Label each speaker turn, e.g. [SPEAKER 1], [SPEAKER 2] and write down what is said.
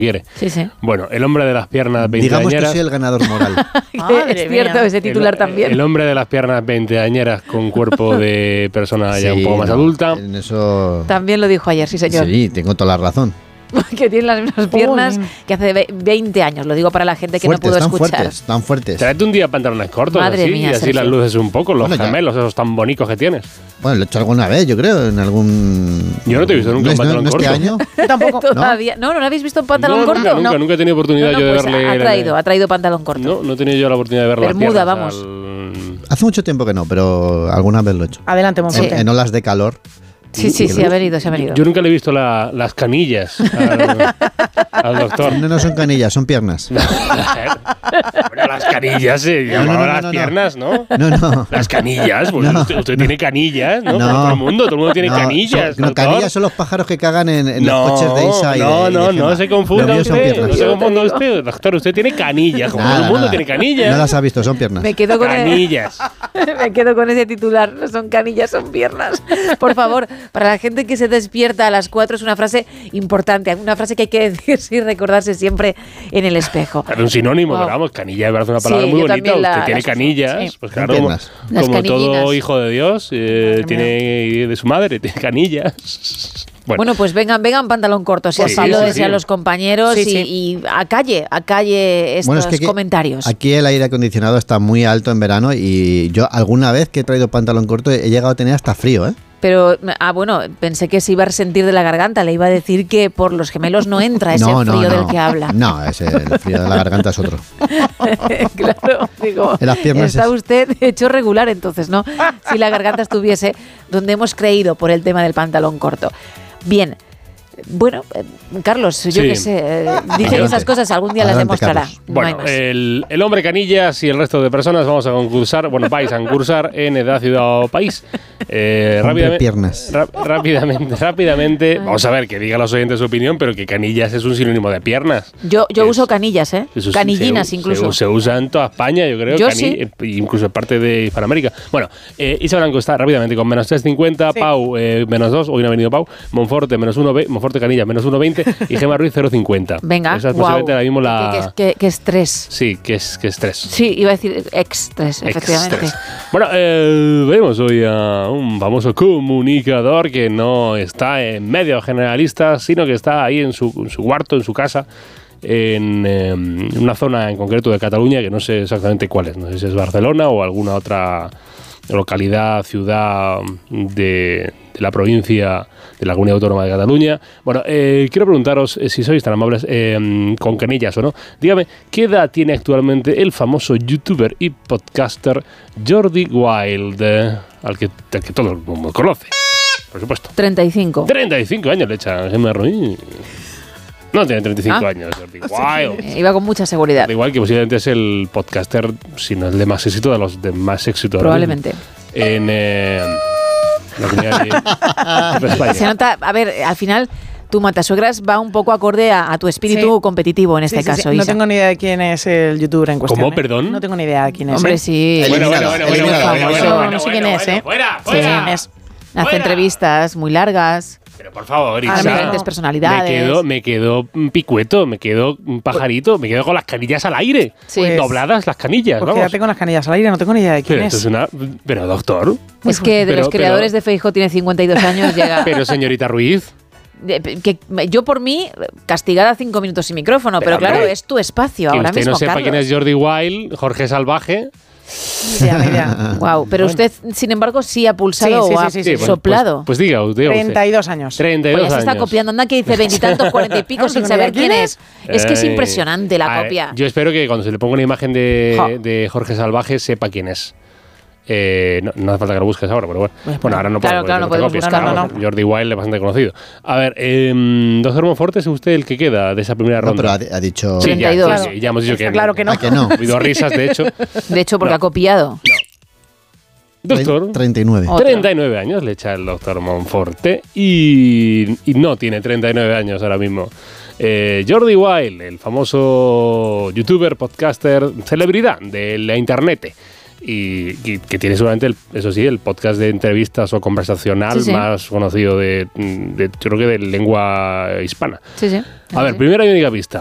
[SPEAKER 1] quiere.
[SPEAKER 2] Sí, sí.
[SPEAKER 1] Bueno, el hombre de las piernas veinteañeras.
[SPEAKER 3] Digamos que soy el ganador moral.
[SPEAKER 2] Es cierto ese titular también.
[SPEAKER 1] El hombre de las piernas veinteañeras con cuerpo de persona ya un poco más adulta.
[SPEAKER 3] En eso...
[SPEAKER 2] También lo dijo ayer, sí señor.
[SPEAKER 3] Sí, tengo toda la razón.
[SPEAKER 2] Que tiene las mismas piernas que hace 20 años. Lo digo para la gente que no pudo escuchar.
[SPEAKER 3] Tan fuertes.
[SPEAKER 1] Tráete un día pantalones cortos.
[SPEAKER 2] Madre
[SPEAKER 1] así,
[SPEAKER 2] mía,
[SPEAKER 1] y así
[SPEAKER 2] Sergio.
[SPEAKER 1] las luces un poco, los
[SPEAKER 3] Bueno, ya.
[SPEAKER 1] gemelos esos tan bonitos que tienes.
[SPEAKER 3] Bueno, lo he hecho alguna vez, yo creo, en algún...
[SPEAKER 1] Yo no te he visto nunca en pantalón
[SPEAKER 3] ¿No
[SPEAKER 1] corto.
[SPEAKER 3] este año?
[SPEAKER 4] Tampoco.
[SPEAKER 2] Todavía. ¿No lo habéis visto en pantalón corto?
[SPEAKER 1] Nunca he tenido oportunidad
[SPEAKER 2] No,
[SPEAKER 1] yo de
[SPEAKER 2] pues
[SPEAKER 1] verle.
[SPEAKER 2] ha traído pantalón corto.
[SPEAKER 1] No he tenido yo la oportunidad de ver
[SPEAKER 2] Bermuda,
[SPEAKER 1] las piernas
[SPEAKER 2] vamos.
[SPEAKER 3] Hace mucho tiempo que no, pero alguna vez lo he hecho.
[SPEAKER 4] Adelante, Monforte.
[SPEAKER 3] En olas de calor.
[SPEAKER 2] Sí, ha venido, se ha venido.
[SPEAKER 1] Yo nunca le he visto las canillas al doctor.
[SPEAKER 3] No son canillas, son piernas.
[SPEAKER 1] Bueno, las canillas se llamaban las piernas, ¿no?
[SPEAKER 3] No.
[SPEAKER 1] Las canillas, pues
[SPEAKER 3] No.
[SPEAKER 1] usted tiene canillas, ¿no?
[SPEAKER 3] No.
[SPEAKER 1] Como todo el mundo tiene canillas.
[SPEAKER 3] No,
[SPEAKER 1] doctor.
[SPEAKER 3] canillas son los pájaros que cagan en los coches de Isa y
[SPEAKER 1] no se confunda
[SPEAKER 3] Lo mío son
[SPEAKER 1] usted.
[SPEAKER 3] piernas.
[SPEAKER 1] No se confunda usted, doctor. Usted tiene canillas, como todo el mundo tiene canillas.
[SPEAKER 3] No las ha visto, son piernas.
[SPEAKER 2] Me quedo con
[SPEAKER 1] Canillas.
[SPEAKER 2] Me quedo con ese titular. No son canillas, son piernas. Por favor, para la gente que se despierta a las 4 es una frase importante, una frase que hay que decirse y recordarse siempre en el espejo.
[SPEAKER 1] Era un sinónimo,
[SPEAKER 2] Wow.
[SPEAKER 1] pero vamos, canilla me parece una palabra
[SPEAKER 2] Sí,
[SPEAKER 1] muy
[SPEAKER 2] yo
[SPEAKER 1] bonita.
[SPEAKER 2] también
[SPEAKER 1] Usted tiene
[SPEAKER 2] las uso,
[SPEAKER 1] canillas,
[SPEAKER 2] sí.
[SPEAKER 1] pues claro,
[SPEAKER 3] Piernas.
[SPEAKER 2] Las
[SPEAKER 1] como todo
[SPEAKER 2] canillinas.
[SPEAKER 1] hijo de Dios, tiene de su madre, tiene canillas.
[SPEAKER 2] Bueno, pues vengan pantalón corto, si
[SPEAKER 1] Sí,
[SPEAKER 2] así lo
[SPEAKER 1] sí,
[SPEAKER 2] desean
[SPEAKER 1] sí.
[SPEAKER 2] los compañeros
[SPEAKER 4] Sí, sí.
[SPEAKER 2] y a calle estos
[SPEAKER 3] Bueno, es que
[SPEAKER 2] comentarios.
[SPEAKER 3] Aquí el aire acondicionado está muy alto en verano y yo alguna vez que he traído pantalón corto he llegado a tener hasta frío, ¿eh?
[SPEAKER 2] Pero, bueno, pensé que se iba a resentir de la garganta. Le iba a decir que por los gemelos no entra ese frío del que habla.
[SPEAKER 3] No, el frío de la garganta es otro.
[SPEAKER 2] Claro, digo,
[SPEAKER 3] En las piernas
[SPEAKER 2] está
[SPEAKER 3] es-
[SPEAKER 2] usted hecho regular entonces, ¿no? Si la garganta estuviese donde hemos creído por el tema del pantalón corto. Bien. Bueno, Carlos, yo
[SPEAKER 1] Sí.
[SPEAKER 2] qué sé, dice
[SPEAKER 3] Adelante.
[SPEAKER 2] esas cosas, algún día las
[SPEAKER 3] Adelante,
[SPEAKER 2] demostrará.
[SPEAKER 3] Carlos.
[SPEAKER 2] No hay
[SPEAKER 1] Bueno,
[SPEAKER 2] más.
[SPEAKER 1] el hombre canillas y el resto de personas vamos a concursar, vais a concursar en Edad, Ciudad o País.
[SPEAKER 3] Hombre, piernas.
[SPEAKER 1] Rápidamente, vamos a ver, que digan los oyentes su opinión, pero que canillas es un sinónimo de piernas.
[SPEAKER 2] Yo
[SPEAKER 1] es-
[SPEAKER 2] uso canillas, ¿eh?
[SPEAKER 1] Eso
[SPEAKER 2] Canillinas
[SPEAKER 1] se
[SPEAKER 2] incluso.
[SPEAKER 1] Se usa en toda España, yo creo,
[SPEAKER 2] Yo sí.
[SPEAKER 1] incluso en parte de Hispanoamérica. Bueno, Isa Blanco está rápidamente con menos 3,50,
[SPEAKER 4] Sí.
[SPEAKER 1] Pau menos 2, hoy no ha venido Pau, Monforte menos 1, Monforte Canilla menos 1,20 y Gemma Ruiz 0,50.
[SPEAKER 2] Venga,
[SPEAKER 1] Esa es
[SPEAKER 2] guau.
[SPEAKER 1] posiblemente ahora mismo la...
[SPEAKER 2] Qué estrés.
[SPEAKER 1] Sí, que es 3.
[SPEAKER 2] Sí, iba a decir estrés, efectivamente.
[SPEAKER 1] Bueno, vemos hoy a un famoso comunicador que no está en medios generalistas, sino que está ahí en su cuarto, en su casa, en una zona en concreto de Cataluña, que no sé exactamente cuál es. No sé si es Barcelona o alguna otra localidad, ciudad de la provincia de la Comunidad Autónoma de Cataluña. Bueno, quiero preguntaros, si sois tan amables, con canillas o no, dígame, ¿qué edad tiene actualmente el famoso youtuber y podcaster Jordi Wild, al que todo el mundo conoce, por supuesto?
[SPEAKER 2] 35.
[SPEAKER 1] 35 años le echa Gemma Ruiz. No tiene 35 años, Jordi Wild.
[SPEAKER 2] Iba con mucha seguridad.
[SPEAKER 1] Igual que posiblemente es el podcaster, si no el de más éxito, de los de más éxito. ahora
[SPEAKER 2] Probablemente.
[SPEAKER 1] mismo. En la comunidad de España.
[SPEAKER 2] Se nota, a ver, al final tu matasuegras va un poco acorde a tu espíritu
[SPEAKER 4] Sí.
[SPEAKER 2] competitivo en este
[SPEAKER 4] Sí, sí,
[SPEAKER 2] caso,
[SPEAKER 4] sí. No
[SPEAKER 2] Isa.
[SPEAKER 4] tengo ni idea de quién es el youtuber en cuestión.
[SPEAKER 1] ¿Cómo?
[SPEAKER 4] ¿eh?
[SPEAKER 1] Perdón.
[SPEAKER 4] No tengo ni idea de quién es.
[SPEAKER 2] Hombre,
[SPEAKER 4] ¿eh?
[SPEAKER 2] sí.
[SPEAKER 3] Eliminado, eliminado.
[SPEAKER 4] No sé quién es, ¿eh?
[SPEAKER 1] Fuera,
[SPEAKER 4] Sí, quién es.
[SPEAKER 2] Hace entrevistas muy largas.
[SPEAKER 1] Pero por favor,
[SPEAKER 2] A
[SPEAKER 1] Isa,
[SPEAKER 2] diferentes personalidades.
[SPEAKER 1] me quedo picueto, me quedo un pajarito, me quedo con las canillas al aire.
[SPEAKER 2] Sí.
[SPEAKER 4] Pues-
[SPEAKER 1] Dobladas las canillas,
[SPEAKER 4] Pues
[SPEAKER 1] vamos.
[SPEAKER 4] quédate con las canillas al aire, no tengo ni idea de quién
[SPEAKER 1] Pero esto
[SPEAKER 4] es.
[SPEAKER 1] es una... Pero doctor,
[SPEAKER 2] Es que de
[SPEAKER 1] Pero-
[SPEAKER 2] los creadores de Feijóo tiene 52 años, llega...
[SPEAKER 1] pero señorita Ruiz,
[SPEAKER 2] que yo por mí, castigada 5 minutos sin micrófono, pero
[SPEAKER 1] hombre,
[SPEAKER 2] claro, es tu espacio
[SPEAKER 1] que
[SPEAKER 2] ahora
[SPEAKER 1] usted
[SPEAKER 2] mismo,
[SPEAKER 1] no sepa
[SPEAKER 2] Carlos.
[SPEAKER 1] quién es Jordi Wild, Jorge Salvaje.
[SPEAKER 4] Ni idea, ni idea.
[SPEAKER 2] Wow, pero usted, sin embargo, sí ha pulsado
[SPEAKER 4] Sí, sí,
[SPEAKER 2] o ha
[SPEAKER 4] sí, sí, sí.
[SPEAKER 2] soplado.
[SPEAKER 1] Pues diga usted.
[SPEAKER 4] 32 años.
[SPEAKER 1] 32
[SPEAKER 2] Pues ya se está
[SPEAKER 1] años.
[SPEAKER 2] copiando, anda que dice 20 y tantos, 40 y pico
[SPEAKER 4] No
[SPEAKER 2] sin
[SPEAKER 4] tengo ni
[SPEAKER 2] saber
[SPEAKER 4] idea
[SPEAKER 2] quién
[SPEAKER 4] quién
[SPEAKER 2] es. Es que es
[SPEAKER 1] Ay,
[SPEAKER 2] impresionante
[SPEAKER 1] a
[SPEAKER 2] la
[SPEAKER 1] ver,
[SPEAKER 2] copia.
[SPEAKER 1] Yo espero que cuando se le ponga una imagen
[SPEAKER 2] Jo.
[SPEAKER 1] de Jorge Salvaje sepa quién es. No hace falta que lo busques ahora, pero bueno. Bueno, ahora no
[SPEAKER 2] Claro,
[SPEAKER 1] podemos,
[SPEAKER 2] claro, no podemos buscarlo,
[SPEAKER 4] no.
[SPEAKER 1] Jordi Wild es bastante conocido. A ver, doctor Monforte, ¿es usted el que queda de esa primera
[SPEAKER 3] No,
[SPEAKER 1] ronda?
[SPEAKER 3] pero ha dicho...
[SPEAKER 1] Sí,
[SPEAKER 2] 32.
[SPEAKER 1] ya hemos dicho
[SPEAKER 4] Está
[SPEAKER 1] que
[SPEAKER 4] claro que no.
[SPEAKER 3] ¿A que no?
[SPEAKER 1] Ha habido risas, de hecho.
[SPEAKER 2] De hecho, porque
[SPEAKER 1] No.
[SPEAKER 2] ha copiado.
[SPEAKER 1] Doctor,
[SPEAKER 3] 39.
[SPEAKER 2] Otro.
[SPEAKER 1] 39 años le echa el doctor Monforte y no tiene 39 años ahora mismo. Jordi Wild, el famoso youtuber, podcaster, celebridad de la internet. y que tiene seguramente, eso sí, el podcast de entrevistas o conversacional más conocido de yo creo que de lengua hispana.
[SPEAKER 2] Sí, sí.
[SPEAKER 1] A ver, primera y única pista.